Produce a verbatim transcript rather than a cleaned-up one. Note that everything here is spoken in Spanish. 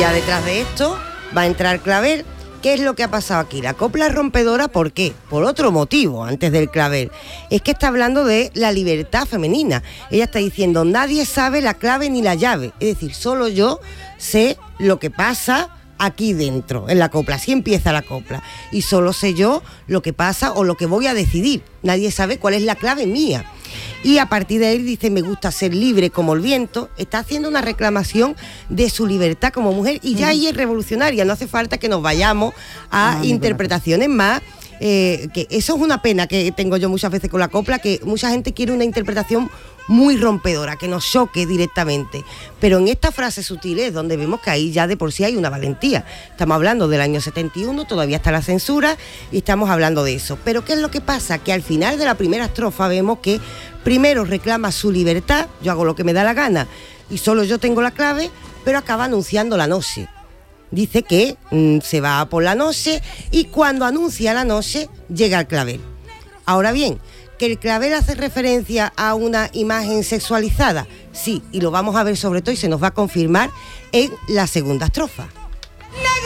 ya detrás de esto va a entrar clavel. ¿Qué es lo que ha pasado aquí? La copla rompedora, ¿por qué? Por otro motivo, antes del clavel. Es que está hablando de la libertad femenina. Ella está diciendo, nadie sabe la clave ni la llave. Es decir, solo yo sé lo que pasa aquí dentro, en la copla. Así empieza la copla. Y solo sé yo lo que pasa o lo que voy a decidir. Nadie sabe cuál es la clave mía. Y a partir de ahí dice, me gusta ser libre como el viento. Está haciendo una reclamación de su libertad como mujer y ya ahí es revolucionaria. No hace falta que nos vayamos a ah, interpretaciones más. Eh, que eso es una pena que tengo yo muchas veces con la copla, que mucha gente quiere una interpretación muy rompedora, que nos choque directamente. Pero en estas frases sutiles donde vemos que ahí ya de por sí hay una valentía. Estamos hablando del año setenta y uno, todavía está la censura y estamos hablando de eso. Pero ¿qué es lo que pasa? Que al final de la primera estrofa vemos que primero reclama su libertad, yo hago lo que me da la gana y solo yo tengo la clave, pero acaba anunciando la noche. Dice que mmm, se va por la noche y cuando anuncia la noche llega el clavel. Ahora bien, ¿que el clavel hace referencia a una imagen sexualizada? Sí, y lo vamos a ver sobre todo y se nos va a confirmar en la segunda estrofa.